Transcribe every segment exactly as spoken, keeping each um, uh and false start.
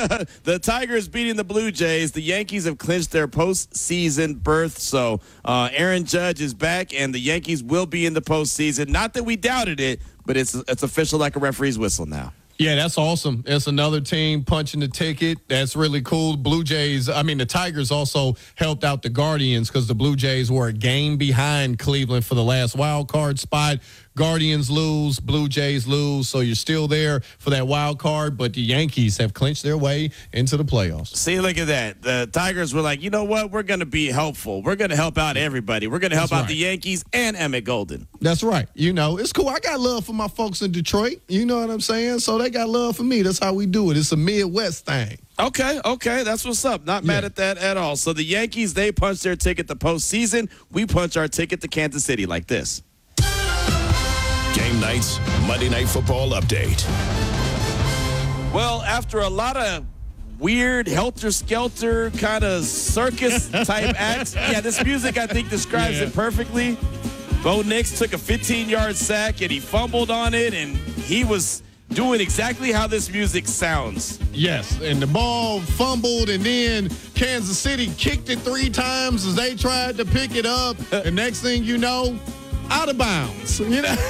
uh, the Tigers beating the Blue Jays. The Yankees have clinched their postseason berth. So uh, Aaron Judge is back, and the Yankees will be in the postseason. Not that we doubted it, but it's it's official like a referee's whistle now. Yeah, that's awesome. It's another team punching the ticket. That's really cool. Blue Jays, I mean, the Tigers also helped out the Guardians because the Blue Jays were a game behind Cleveland for the last wild card spot. Guardians lose, Blue Jays lose, so you're still there for that wild card, but the Yankees have clinched their way into the playoffs. See, look at that. The Tigers were like, you know what? We're going to be helpful. We're going to help out everybody. We're going to help That's out right. the Yankees and Emmett Golden. That's right. You know, it's cool. I got love for my folks in Detroit. You know what I'm saying? So they got love for me. That's how we do it. It's a Midwest thing. Okay, okay, that's what's up. Not mad Yeah. at that at all. So the Yankees, they punch their ticket to postseason. We punch our ticket to Kansas City like this. Game night's Monday Night Football update. Well, after a lot of weird helter-skelter kind of circus-type acts, yeah, this music, I think, describes Yeah. it perfectly. Bo Nix took a fifteen-yard sack, and he fumbled on it, and he was doing exactly how this music sounds. Yes, and the ball fumbled, and then Kansas City kicked it three times as they tried to pick it up. The next thing you know, out of bounds. You know,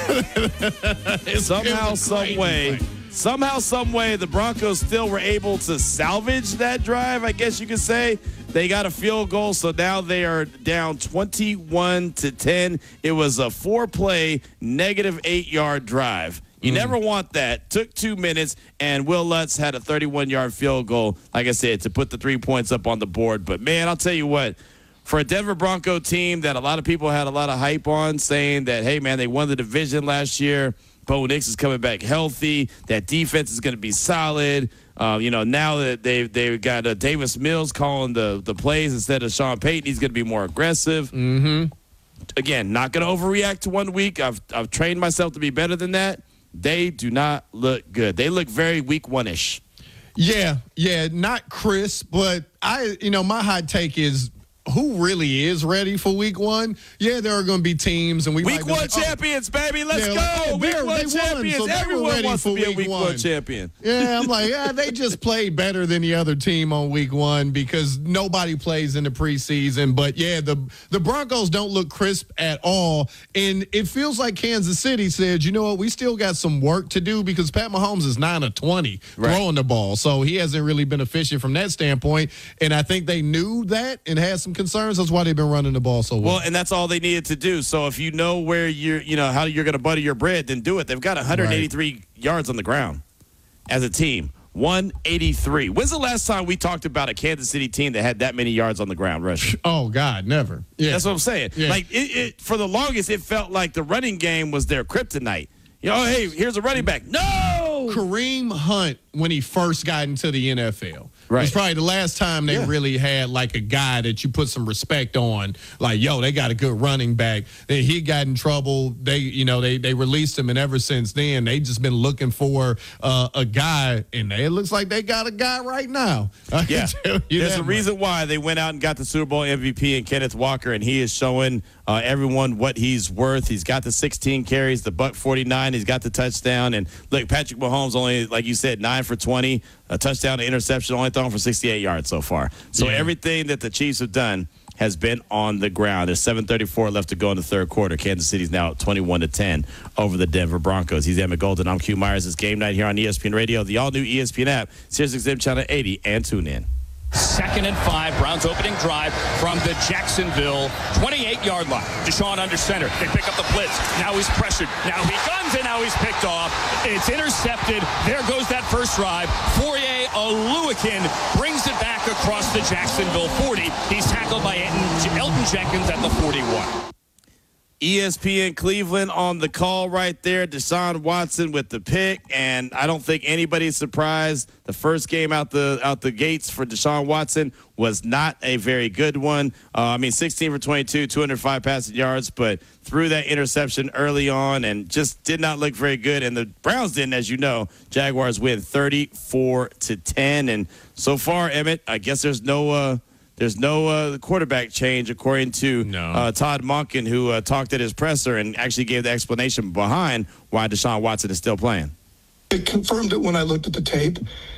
It's- Somehow, it was a crazy some way, play. somehow, some way, the Broncos still were able to salvage that drive, I guess you could say. They got a field goal, so now they are down twenty-one to ten. It was a four-play, negative eight-yard drive. You Mm. never want that. Took two minutes, and Will Lutz had a thirty-one-yard field goal, like I said, to put the three points up on the board. But, man, I'll tell you what, for a Denver Bronco team that a lot of people had a lot of hype on, saying that, hey, man, they won the division last year. Bo Nix is coming back healthy. That defense is going to be solid. Uh, you know, now that they've, they've got uh, Davis Mills calling the, the plays instead of Sean Payton, he's going to be more aggressive. Mm-hmm. Again, not going to overreact to one week. I've, I've trained myself to be better than that. They do not look good. They look very week one-ish. Yeah, yeah, not crisp, but I, you know, my hot take is who really is ready for week one? Yeah, there are going to be teams, and we Week might be one like, oh, champions, baby. Let's Yeah, go. like, oh, week they're- one they won, champions. so they were Everyone ready wants for to be a week week one. one. champion. Yeah, I'm like, yeah, they just played better than the other team on week one because nobody plays in the preseason. But yeah, the the Broncos don't look crisp at all. And it feels like Kansas City said, you know what, we still got some work to do because Pat Mahomes is nine of twenty Right. throwing the ball. So he hasn't really been efficient from that standpoint. And I think they knew that and had some concerns. That's why they've been running the ball so well. Well, and that's all they needed to do. So if you know where you're, you know, how you're going to butter your bread, then do it. They've got one hundred eighty-three yards on the ground as a team. one eighty-three. When's the last time we talked about a Kansas City team that had that many yards on the ground rushing? Oh, God, never. Yeah. That's what I'm saying. Yeah. Like, it, it, for the longest, it felt like the running game was their kryptonite. You know, hey, here's a running back. No! Kareem Hunt, when he first got into the N F L, Right. it was probably the last time they Yeah. really had like a guy that you put some respect on. Like, yo, they got a good running back. Then he got in trouble. They, you know, they they released him, and ever since then, they just been looking for uh, a guy, and it looks like they got a guy right now. I can Yeah, tell you there's that a much. reason why they went out and got the Super Bowl M V P in Kenneth Walker, and he is showing uh, everyone what he's worth. He's got the sixteen carries, the buck forty-nine. He's got the touchdown, and look, Patrick Mahomes only, like you said, nine for twenty, a touchdown, an interception, only thrown for sixty-eight yards so far. So Yeah. everything that the Chiefs have done has been on the ground. There's seven thirty-four left to go in the third quarter. Kansas City's now at twenty-one to ten over the Denver Broncos. He's Emmett Golden. I'm Q Myers. It's game night here on E S P N Radio, the all-new E S P N app, SiriusXM Channel eighty, and tune in. Second and five, Browns opening drive from the Jacksonville twenty-eight-yard line. Deshaun under center. They pick up the blitz. Now he's pressured. Now he guns, and now he's picked off. It's intercepted. There goes that first drive. Fourier Oluwakin brings it back across the Jacksonville forty. He's tackled by Elton Elton Jenkins at the forty-one. E S P N Cleveland on the call right there. Deshaun Watson with the pick, and I don't think anybody's surprised. The first game out the out the gates for Deshaun Watson was not a very good one. Uh, I mean, sixteen for twenty-two, two hundred five passing yards, but threw that interception early on and just did not look very good. And the Browns didn't, as you know. Jaguars win thirty-four to ten, and so far, Emmett, I guess there's no. Uh, There's no uh, quarterback change, according to No. uh, Todd Monken, who uh, talked at his presser and actually gave the explanation behind why Deshaun Watson is still playing. It confirmed it when I looked at the tape.